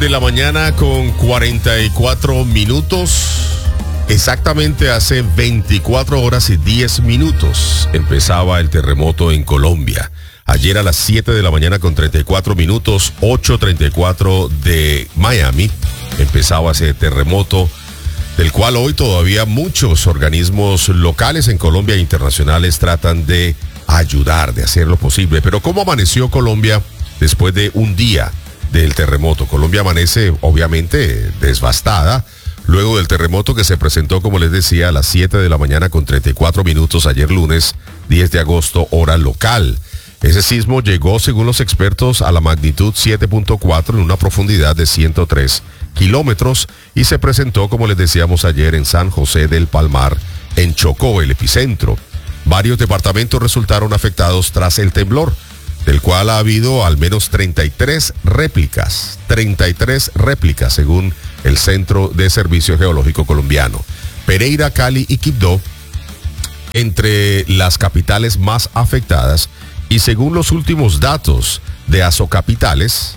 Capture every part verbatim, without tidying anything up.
de la mañana con cuarenta y cuatro minutos. Exactamente hace veinticuatro horas y diez minutos empezaba el terremoto en Colombia. Ayer a las siete de la mañana con treinta y cuatro minutos, ocho treinta y cuatro de Miami, empezaba ese terremoto, del cual hoy todavía muchos organismos locales en Colombia e internacionales tratan de ayudar, de hacer lo posible. Pero ¿cómo amaneció Colombia después de un día del terremoto? Colombia amanece obviamente devastada luego del terremoto que se presentó, como les decía, a las siete de la mañana con treinta y cuatro minutos ayer lunes diez de agosto, hora local. Ese sismo llegó, según los expertos, a la magnitud siete punto cuatro en una profundidad de ciento tres kilómetros y se presentó, como les decíamos ayer, en San José del Palmar, en Chocó, el epicentro. Varios departamentos resultaron afectados tras el temblor, del cual ha habido al menos treinta y tres réplicas, treinta y tres réplicas según el Centro de Servicio Geológico Colombiano. Pereira, Cali y Quibdó, entre las capitales más afectadas, y según los últimos datos de Asocapitales,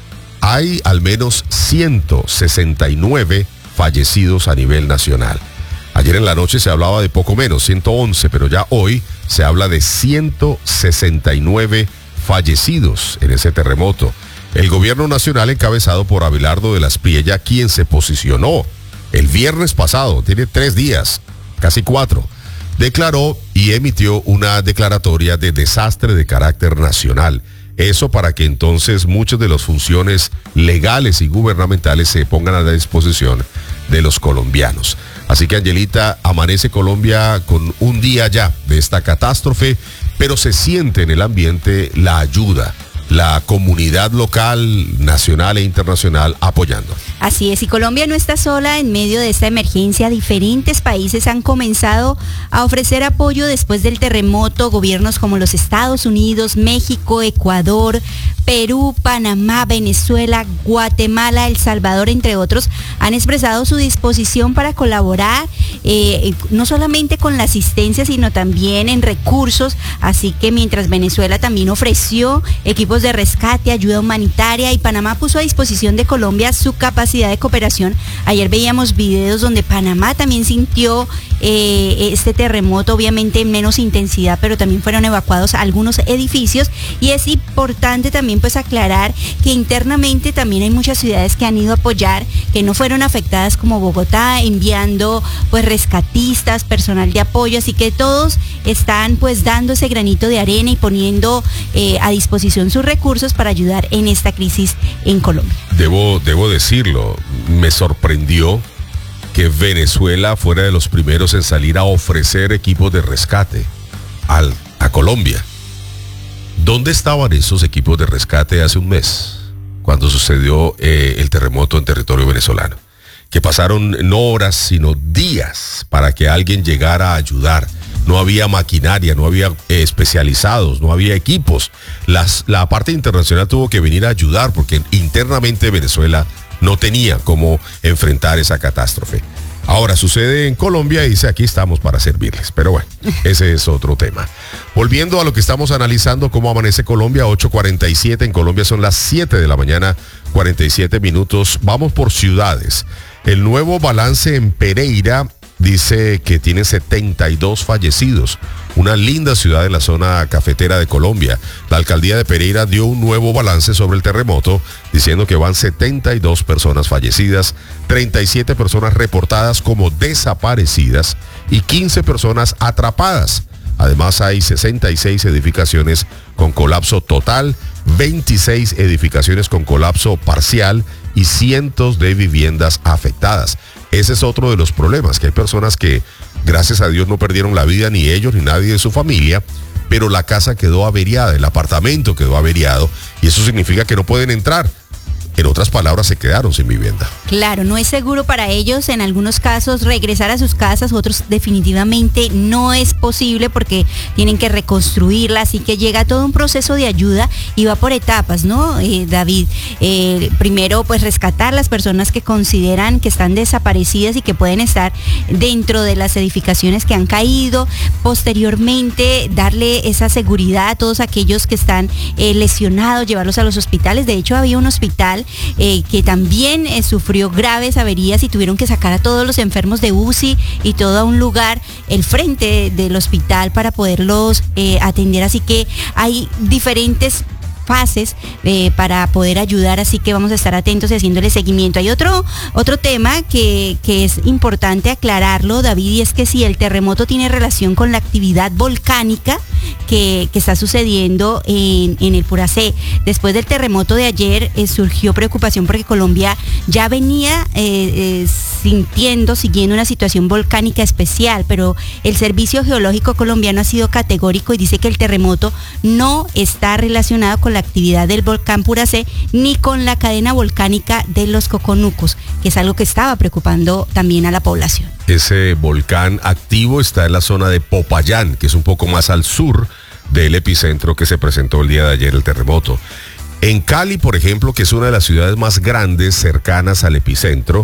hay al menos ciento sesenta y nueve fallecidos a nivel nacional. Ayer en la noche se hablaba de poco menos, ciento once, pero ya hoy se habla de ciento sesenta y nueve fallecidos en ese terremoto. El gobierno nacional, encabezado por Abelardo de la Espriella, quien se posicionó el viernes pasado, tiene tres días, casi cuatro, declaró y emitió una declaratoria de desastre de carácter nacional. Eso para que entonces muchas de las funciones legales y gubernamentales se pongan a la disposición de los colombianos. Así que, Angelita, amanece Colombia con un día ya de esta catástrofe, pero se siente en el ambiente la ayuda, la comunidad local, nacional e internacional apoyando. Así es, y Colombia no está sola en medio de esta emergencia. Diferentes países han comenzado a ofrecer apoyo después del terremoto. Gobiernos como los Estados Unidos, México, Ecuador, Perú, Panamá, Venezuela, Guatemala, El Salvador, entre otros, han expresado su disposición para colaborar, eh, no solamente con la asistencia, sino también en recursos. Así que mientras Venezuela también ofreció equipos de rescate, ayuda humanitaria, y Panamá puso a disposición de Colombia su capacidad de cooperación. Ayer veíamos videos donde Panamá también sintió eh, este terremoto, obviamente en menos intensidad, pero también fueron evacuados algunos edificios. Y es importante también pues aclarar que internamente también hay muchas ciudades que han ido a apoyar, que no fueron afectadas, como Bogotá, enviando pues rescatistas, personal de apoyo. Así que todos están pues dando ese granito de arena y poniendo eh, a disposición sus recursos para ayudar en esta crisis en Colombia. Debo, debo decirlo, me sorprendió que Venezuela fuera de los primeros en salir a ofrecer equipos de rescate al, a Colombia. ¿Dónde estaban esos equipos de rescate hace un mes, cuando sucedió eh, el terremoto en territorio venezolano? Que pasaron no horas, sino días para que alguien llegara a ayudar. No había maquinaria, no había eh, especializados, no había equipos. Las, la parte internacional tuvo que venir a ayudar porque internamente Venezuela no tenía cómo enfrentar esa catástrofe. Ahora sucede en Colombia y dice, aquí estamos para servirles. Pero bueno, ese es otro tema. Volviendo a lo que estamos analizando, cómo amanece Colombia, ocho cuarenta y siete. En Colombia son las siete de la mañana, cuarenta y siete minutos. Vamos por ciudades. El nuevo balance en Pereira dice que tiene setenta y dos fallecidos. Una linda ciudad en la zona cafetera de Colombia. La alcaldía de Pereira dio un nuevo balance sobre el terremoto, diciendo que van setenta y dos personas fallecidas, treinta y siete personas reportadas como desaparecidas y quince personas atrapadas. Además hay sesenta y seis edificaciones con colapso total, veintiséis edificaciones con colapso parcial y cientos de viviendas afectadas. Ese es otro de los problemas, que hay personas que, gracias a Dios, no perdieron la vida, ni ellos ni nadie de su familia, pero la casa quedó averiada, el apartamento quedó averiado, y eso significa que no pueden entrar. En otras palabras, se quedaron sin vivienda. Claro, no es seguro para ellos en algunos casos regresar a sus casas, otros definitivamente no es posible porque tienen que reconstruirla, así que llega todo un proceso de ayuda y va por etapas, ¿no, eh, David? Eh, primero, pues rescatar las personas que consideran que están desaparecidas y que pueden estar dentro de las edificaciones que han caído. Posteriormente, darle esa seguridad a todos aquellos que están eh, lesionados, llevarlos a los hospitales. De hecho, había un hospital eh, que también eh, sufrió graves averías y tuvieron que sacar a todos los enfermos de U C I y todo a un lugar, el frente del hospital, para poderlos eh, atender. Así que hay diferentes fases eh, para poder ayudar, así que vamos a estar atentos y haciéndole seguimiento. Hay otro, otro tema que, que es importante aclararlo, David, y es que si el terremoto tiene relación con la actividad volcánica que, que está sucediendo en, en el Puracé. Después del terremoto de ayer eh, surgió preocupación porque Colombia ya venía eh, eh, sintiendo, siguiendo una situación volcánica especial, pero el Servicio Geológico Colombiano ha sido categórico y dice que el terremoto no está relacionado con la actividad del volcán Puracé ni con la cadena volcánica de los Coconucos, que es algo que estaba preocupando también a la población. Ese volcán activo está en la zona de Popayán, que es un poco más al sur del epicentro que se presentó el día de ayer el terremoto. En Cali, por ejemplo, que es una de las ciudades más grandes cercanas al epicentro,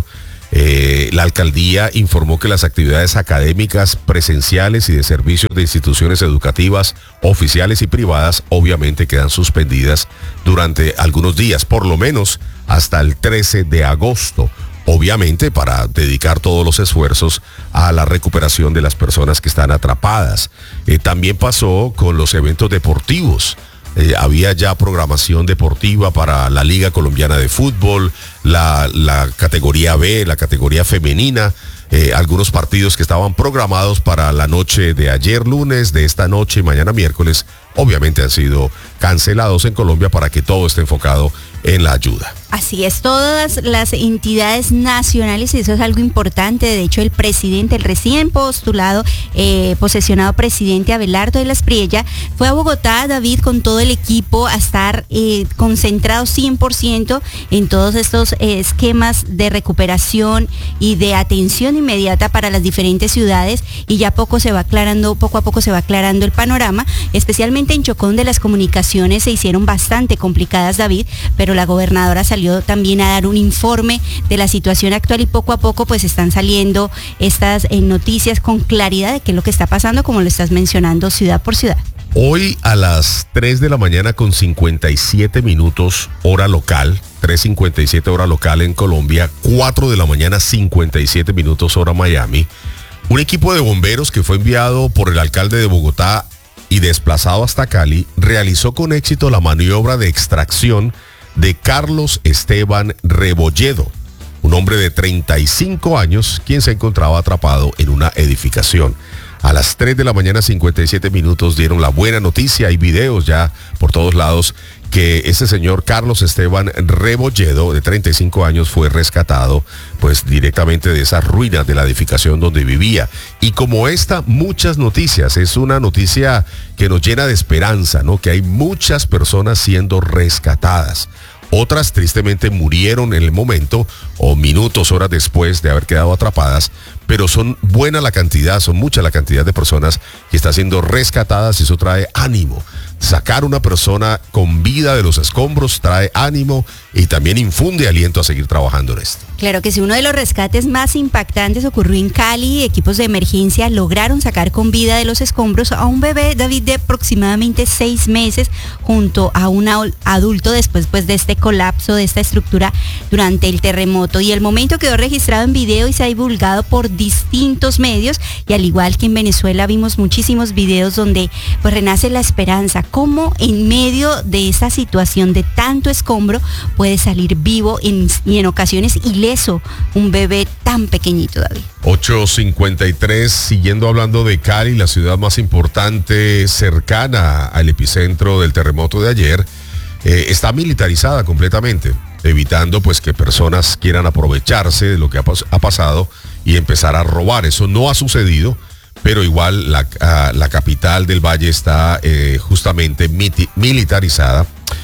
Eh, la alcaldía informó que las actividades académicas presenciales y de servicios de instituciones educativas oficiales y privadas obviamente quedan suspendidas durante algunos días, por lo menos hasta el trece de agosto, obviamente para dedicar todos los esfuerzos a la recuperación de las personas que están atrapadas. Eh, también pasó con los eventos deportivos. Eh, había ya programación deportiva para la Liga Colombiana de Fútbol, la, la categoría B, la categoría femenina, eh, algunos partidos que estaban programados para la noche de ayer lunes, de esta noche y mañana miércoles, obviamente han sido cancelados en Colombia para que todo esté enfocado en la ayuda. Así es, todas las entidades nacionales, y eso es algo importante. De hecho, el presidente, el recién postulado, eh, posesionado presidente Abelardo de las Priella, fue a Bogotá, David, con todo el equipo a estar eh, concentrado cien por ciento en todos estos eh, esquemas de recuperación y de atención inmediata para las diferentes ciudades, y ya poco se va aclarando, poco a poco se va aclarando el panorama. Especialmente en Chocó, donde las comunicaciones se hicieron bastante complicadas, David, pero la gobernadora salió también a dar un informe de la situación actual y poco a poco pues están saliendo estas eh, noticias con claridad de qué es lo que está pasando, como lo estás mencionando, ciudad por ciudad. Hoy a las tres de la mañana con cincuenta y siete minutos hora local, tres cincuenta y siete hora local en Colombia, cuatro de la mañana cincuenta y siete minutos hora Miami, un equipo de bomberos que fue enviado por el alcalde de Bogotá y desplazado hasta Cali, realizó con éxito la maniobra de extracción de Carlos Esteban Rebolledo, un hombre de treinta y cinco años, quien se encontraba atrapado en una edificación. A las tres de la mañana cincuenta y siete minutos dieron la buena noticia, hay videos ya por todos lados, que ese señor Carlos Esteban Rebolledo, de treinta y cinco años, fue rescatado pues directamente de esas ruinas de la edificación donde vivía. Y como esta, muchas noticias, es una noticia que nos llena de esperanza, ¿no? Que hay muchas personas siendo rescatadas. Otras tristemente murieron en el momento o minutos, horas después de haber quedado atrapadas, pero son buena la cantidad, son mucha la cantidad de personas que están siendo rescatadas y eso trae ánimo. Sacar una persona con vida de los escombros trae ánimo y también infunde aliento a seguir trabajando en esto. Claro que sí, uno de los rescates más impactantes ocurrió en Cali. Equipos de emergencia lograron sacar con vida de los escombros a un bebé, David, de aproximadamente seis meses junto a un adulto después pues, de este colapso de esta estructura durante el terremoto. Y el momento quedó registrado en video y se ha divulgado por distintos medios, y al igual que en Venezuela vimos muchísimos videos donde pues renace la esperanza, cómo en medio de esta situación de tanto escombro puede salir vivo en, y en ocasiones ileso un bebé tan pequeñito, David. ocho cincuenta y tres, siguiendo hablando de Cali, la ciudad más importante cercana al epicentro del terremoto de ayer, eh, está militarizada completamente, evitando pues que personas quieran aprovecharse de lo que ha, pas- ha pasado y empezar a robar. Eso no ha sucedido, pero igual la, uh, la capital del Valle está eh, justamente miti- militarizada.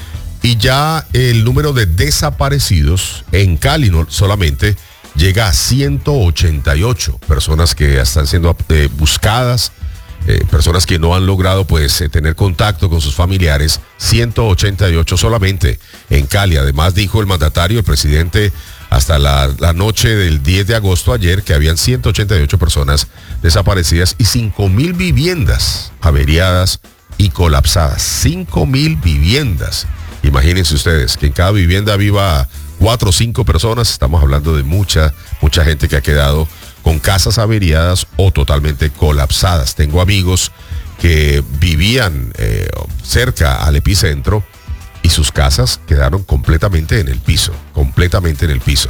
Y ya el número de desaparecidos en Cali no, solamente llega a ciento ochenta y ocho personas que están siendo eh, buscadas, eh, personas que no han logrado pues eh, tener contacto con sus familiares, ciento ochenta y ocho solamente en Cali. Además dijo el mandatario, el presidente, hasta la, la noche del diez de agosto ayer, que habían ciento ochenta y ocho personas desaparecidas y cinco mil viviendas averiadas y colapsadas. cinco mil viviendas. Imagínense ustedes que en cada vivienda viva cuatro o cinco personas, estamos hablando de mucha, mucha gente que ha quedado con casas averiadas o totalmente colapsadas. Tengo amigos que vivían eh, cerca al epicentro y sus casas quedaron completamente en el piso, completamente en el piso.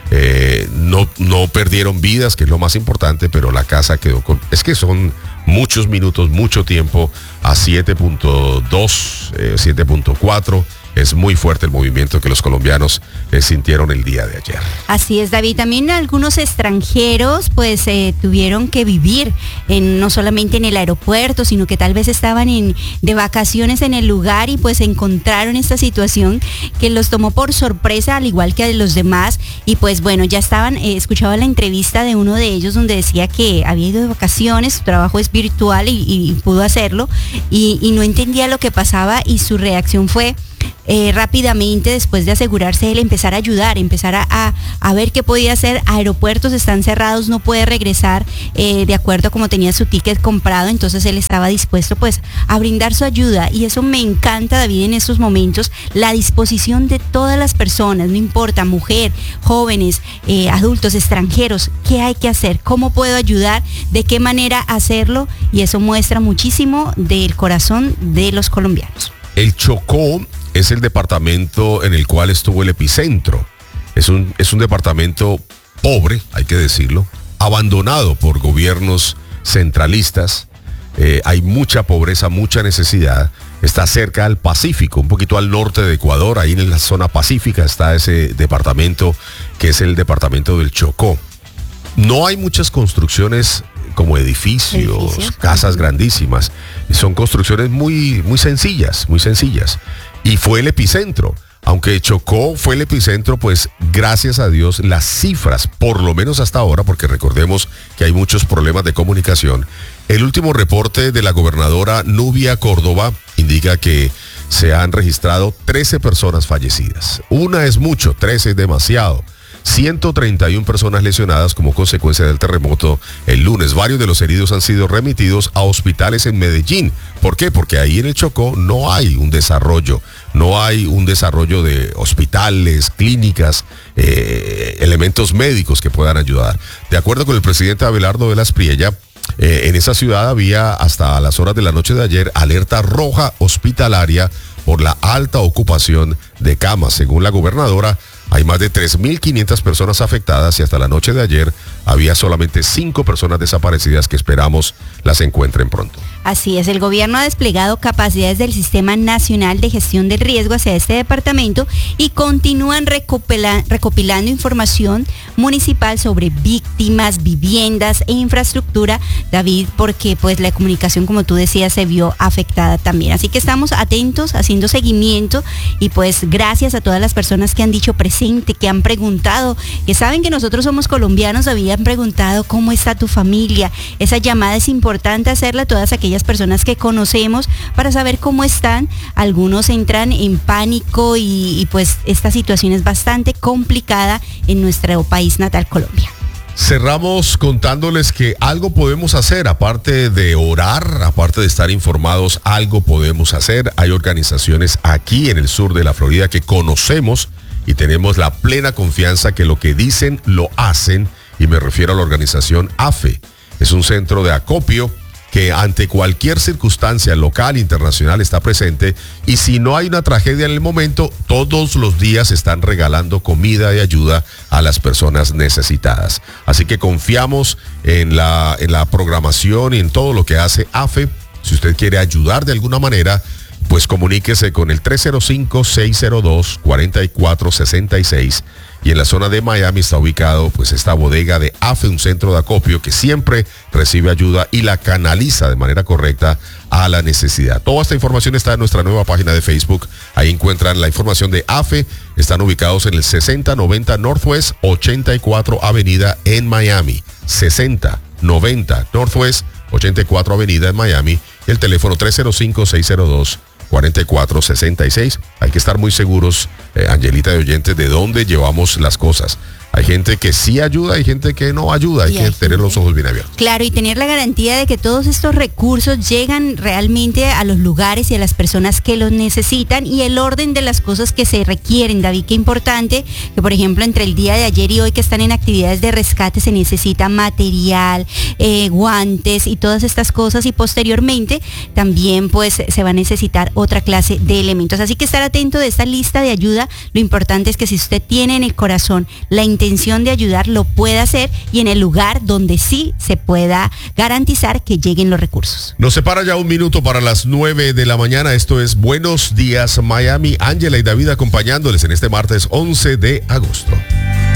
Eh, no, no perdieron vidas, que es lo más importante, pero la casa quedó con... Es que son muchos minutos, mucho tiempo a siete punto dos, eh, siete punto cuatro. Es muy fuerte el movimiento que los colombianos eh, sintieron el día de ayer. Así es, David. También algunos extranjeros pues eh, tuvieron que vivir en, no solamente en el aeropuerto, sino que tal vez estaban en, de vacaciones en el lugar y pues encontraron esta situación que los tomó por sorpresa, al igual que a los demás. Y pues bueno, ya estaban, eh, escuchaba la entrevista de uno de ellos donde decía que había ido de vacaciones, su trabajo es virtual y, y pudo hacerlo y, y no entendía lo que pasaba y su reacción fue... Eh, rápidamente, después de asegurarse, él empezar a ayudar, empezar a, a, a ver qué podía hacer. Aeropuertos están cerrados, no puede regresar eh, de acuerdo a como tenía su ticket comprado, entonces él estaba dispuesto pues a brindar su ayuda y eso me encanta, David, en estos momentos, la disposición de todas las personas, no importa, mujer, jóvenes, eh, adultos, extranjeros, qué hay que hacer, cómo puedo ayudar, de qué manera hacerlo y eso muestra muchísimo del corazón de los colombianos. El Chocó es el departamento en el cual estuvo el epicentro. Es un, es un departamento pobre, hay que decirlo, abandonado por gobiernos centralistas. Eh, hay mucha pobreza, mucha necesidad. Está cerca al Pacífico, un poquito al norte de Ecuador. Ahí en la zona pacífica está ese departamento que es el departamento del Chocó. No hay muchas construcciones como edificios, edificios, casas grandísimas. Son construcciones muy, muy sencillas, muy sencillas. Y fue el epicentro. Aunque Chocó fue el epicentro, pues gracias a Dios las cifras, por lo menos hasta ahora, porque recordemos que hay muchos problemas de comunicación. El último reporte de la gobernadora Nubia Córdoba indica que se han registrado trece personas fallecidas. Una es mucho, trece es demasiado. ciento treinta y una personas lesionadas como consecuencia del terremoto el lunes. Varios de los heridos han sido remitidos a hospitales en Medellín. ¿Por qué? Porque ahí en el Chocó no hay un desarrollo, no hay un desarrollo de hospitales, clínicas, eh, elementos médicos que puedan ayudar. De acuerdo con el presidente Abelardo Velas Priella, eh, en esa ciudad había hasta las horas de la noche de ayer alerta roja hospitalaria por la alta ocupación de camas. Según la gobernadora, hay más de tres mil quinientas personas afectadas y hasta la noche de ayer había solamente cinco personas desaparecidas que esperamos las encuentren pronto. Así es, el gobierno ha desplegado capacidades del Sistema Nacional de Gestión del Riesgo hacia este departamento y continúan recopila- recopilando información municipal sobre víctimas, viviendas e infraestructura, David, porque pues la comunicación, como tú decías, se vio afectada también. Así que estamos atentos, haciendo seguimiento y pues gracias a todas las personas que han dicho presente, que han preguntado, que saben que nosotros somos colombianos, habían preguntado cómo está tu familia. Esa llamada es importante hacerla a todas aquellas personas que conocemos para saber cómo están. Algunos entran en pánico y, y pues esta situación es bastante complicada en nuestro país natal, Colombia. Cerramos contándoles que algo podemos hacer, aparte de orar, aparte de estar informados, algo podemos hacer. Hay organizaciones aquí en el sur de la Florida que conocemos y tenemos la plena confianza que lo que dicen lo hacen, y me refiero a la organización A F E. Es un centro de acopio que ante cualquier circunstancia local e internacional está presente, y si no hay una tragedia en el momento, todos los días están regalando comida y ayuda a las personas necesitadas. Así que confiamos en la, en la programación y en todo lo que hace A F E. Si usted quiere ayudar de alguna manera, pues comuníquese con el tres cero cinco, seis cero dos, cuatro cuatro seis seis. Y en la zona de Miami está ubicado pues esta bodega de A F E, un centro de acopio que siempre recibe ayuda y la canaliza de manera correcta a la necesidad. Toda esta información está en nuestra nueva página de Facebook. Ahí encuentran la información de A F E. Están ubicados en el sesenta noventa Northwest ochenta y cuatro Avenida en Miami. sesenta noventa Northwest ochenta y cuatro Avenida en Miami. El teléfono tres cero cinco, seis cero dos, cuatro cuatro seis seis. Hay que estar muy seguros, eh, Angelita, de oyentes, de dónde llevamos las cosas. Hay gente que sí ayuda, hay gente que no ayuda, hay Y que hay tener gente- los ojos bien abiertos. Claro, y tener la garantía de que todos estos recursos llegan realmente a los lugares y a las personas que los necesitan, y el orden de las cosas que se requieren, David, qué importante que, por ejemplo, entre el día de ayer y hoy que están en actividades de rescate se necesita material, eh, guantes y todas estas cosas, y posteriormente también pues se va a necesitar otra clase de elementos. Así que estar atento de esta lista de ayuda. Lo importante es que si usted tiene en el corazón la intención de ayudar, lo pueda hacer, y en el lugar donde sí se pueda garantizar que lleguen los recursos. Nos separa ya un minuto para las nueve de la mañana. Esto es Buenos Días Miami. Ángela y David acompañándoles en este martes once de agosto.